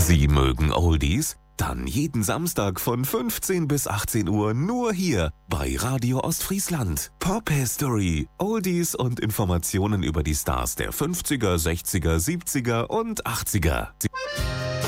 Sie mögen Oldies? Dann jeden Samstag von 15 bis 18 Uhr nur hier bei Radio Ostfriesland. Pop History, Oldies und Informationen über die Stars der 50er, 60er, 70er und 80er.